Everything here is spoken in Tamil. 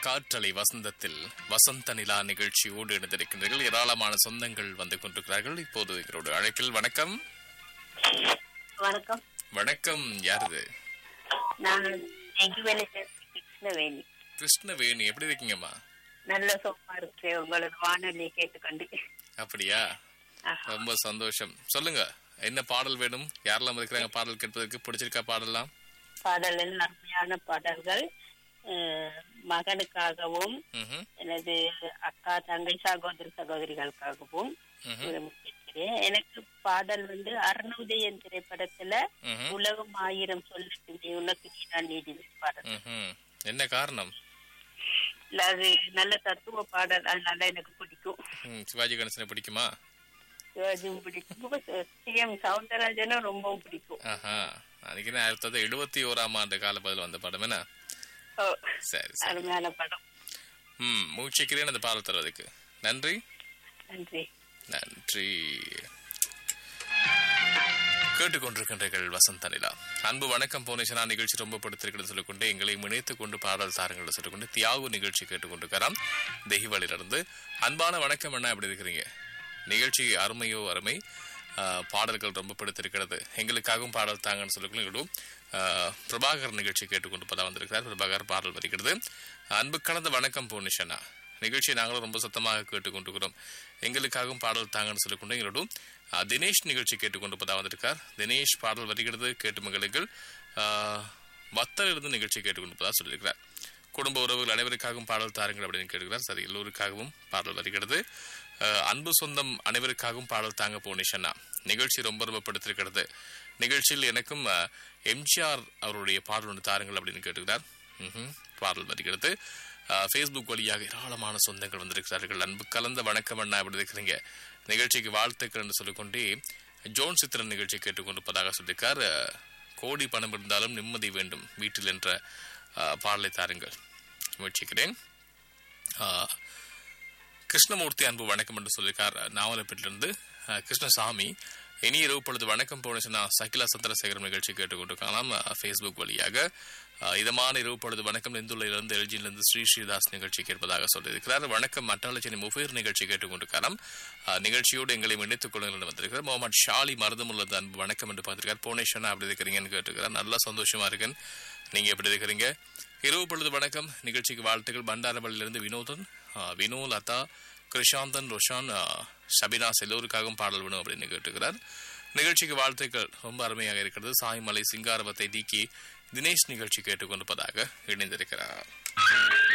காற்றலை வசந்தத்தில் வசந்த நிலா நிகழ்ச்சியோடு இணைந்திருக்கின்றீர்கள். ஏராளமான சொந்தங்கள் வந்து கொண்டிருக்கிறார்கள். இப்போது எங்களோட அழைப்பில் வணக்கம். வணக்கம். வணக்கம். யாரு? நான் கிருஷ்ணவேணி. கிருஷ்ணவேணி, எப்படி இருக்கீங்கம்மா? நல்ல சும்மா இருக்கு உங்களோட வானொலி கேட்டுக்கொண்டு. அப்படியா? ரொம்ப சந்தோஷம். சொல்லுங்க, என்ன பாடல் வேணும்? யாரெல்லாம் இருக்கிறாங்க பாடல் கேட்பதற்கு? பிடிச்சிருக்கா பாடலாம்? பாடலில் அருமையான பாடல்கள். மகனுக்காகவும் எனது அக்கா தங்கை சகோதரிகளுக்காகவும் கேட்கிறேன். எனக்கு பாடல் அருணோதயம் திரைப்படத்துல உலகம் ஆயிரம் சொல்லட்டுமே உனக்கு நீதான் நீதி பாடல். என்ன காரணம்? அது நல்ல தத்துவ பாடல், அதனால எனக்கு பிடிக்கும். சிவாஜி கணேசனை பிடிக்குமா? சிவாஜியும் பிடிக்கும், சிஎம் சவுந்தரராஜனும் ரொம்ப பிடிக்கும். அன்னைக்கு 1971ஆம் ஆண்டு கால பதில் வந்த படம் என்ன? சரி, அருமையான படம். மூச்சுக்கிறேன் அந்த பாடல் தருவதற்கு. நன்றி. நன்றி. நன்றி. கேட்டுக்கொண்டிருக்கின்றீர்கள் வசந்த நிலா. அன்பு வணக்கம் போனேஷனா நிகழ்ச்சி ரொம்ப படுத்திருக்கிறது சொல்லிக்கொண்டு எங்களை இணைத்துக் கொண்டு பாடல் தாரங்களை சொல்லிக்கொண்டு தியாகு நிகழ்ச்சி கேட்டுக்கொண்டிருக்கிறான் தெஹிவலிலிருந்து. அன்பான வணக்கம் அண்ணா, எப்படி இருக்கிறீங்க? நிகழ்ச்சி அருமையோ அருமை, பாடல்கள் ரொம்ப பிடித்திருக்கிறது, எங்களுக்காகவும் பாடல் தாங்கன்னு சொல்லிக்கொண்டு பிரபாகர் நிகழ்ச்சி கேட்டுக்கொண்டு பல வந்திருக்கிறார். பிரபாகர் பாடல் வருகிறது. அன்பு கலந்த வணக்கம் போனிஷனா, நிகழ்ச்சியை நாங்களும் ரொம்ப சத்தமாக கேட்டுக்கொண்டிருக்கிறோம், எங்களுக்காகவும் பாடல் தாங்கன்னு சொல்லிக்கொண்டு எங்களோட தினேஷ் நிகழ்ச்சி கேட்டுக்கொண்டு பல வந்திருக்கார். தினேஷ் பாடல் வருகிறது, கேட்டு மகளுங்கள். வத்தலிருந்து நிகழ்ச்சி கேட்டுக்கொண்டு பதா சொல்லியிருக்கிறார். குடும்ப உறவுகள் அனைவருக்காகவும் பாடல் தாருங்கள் அப்படின்னு கேட்டுக்கிறார். சரி, எல்லோருக்காகவும் பாடல் வருகிறது. அன்பு சொந்தம் அனைவருக்காகவும் பாடல் தாங்க போனிஷனா, நிகழ்ச்சி ரொம்ப ரொம்ப படுத்திருக்கிறது, நிகழ்ச்சியில் எனக்கும் எம்ஜிஆர் அவருடைய பாடல் ஒன்று தாருங்கள் அப்படின்னு கேட்டுக்கிறார். பாடல் வருகிறது. ஃபேஸ்புக் வழியாக ஏராளமான சொந்தங்கள் வந்திருக்கிறார்கள். அன்பு கலந்த வணக்கம் அண்ணா, எப்படி இருக்கிறீங்க? நிகழ்ச்சிக்கு வாழ்த்துக்கள் என்று சொல்லிக்கொண்டே ஜோன் சித்திரன் நிகழ்ச்சி கேட்டுக்கொண்டிருப்பதாக சொல்லியிருக்கார். கோடி பணம் இருந்தாலும் நிம்மதி வேண்டும் வீட்டில் என்ற பாடலை தாருங்கள் முயற்சிக்கிறேன். கிருஷ்ணமூர்த்தி அன்பு வணக்கம் என்று சொல்லியிருக்கார் நாவலப்பேட்டிலிருந்து. கிருஷ்ணசாமி இனி இரவு பொழுது வணக்கம் போனச்சுன்னா சகிலா சந்திரசேகரம் நிகழ்ச்சி கேட்டுக்கொண்டிருக்கலாம் ஃபேஸ்புக் வழியாக. இதமான இரவு பொழுது வணக்கம் இந்துள்ளிலிருந்து எல்ஜியிலிருந்து ஸ்ரீதாஸ் நிகழ்ச்சி கேட்பதாக சொல்லியிருக்கிறார். வணக்கம் மட்டாளச்சேரி முஃபீர் நிகழ்ச்சி கேட்டுக்கொண்டிருக்கலாம். நிகழ்ச்சியோடு எங்களை இணைத்துக் கொள்ளுங்கள் வந்திருக்கிறார். முகமது ஷாலி மருதமுள்ளது அன்பு வணக்கம் என்று பார்த்திருக்கார். போனேஷனா அப்படி இருக்கிறீங்கன்னு கேட்டுக்கிறார். நல்லா சந்தோஷமா இருக்கேன், நீங்க எப்படி இருக்கிறீங்க? இரவு பொழுது வணக்கம் நிகழ்ச்சிக்கு வாழ்த்துக்கள். பண்டாரவளியிலிருந்து வினோதன், வினோ, லதா, கிருஷாந்தன், ரோஷான், ஷபினாஸ் எல்லோருக்காகவும் பாடல் வேணும் அப்படின்னு கேட்டுக்கிறார். நிகழ்ச்சிக்கு வாழ்த்துக்கள் ரொம்ப அருமையாக இருக்கிறது. சாய்மலை சிங்காரவத்தை டிகி தினேஷ் நிகழ்ச்சி கேட்டுக்கொண்டிருப்பதாக இணைந்திருக்கிறார்.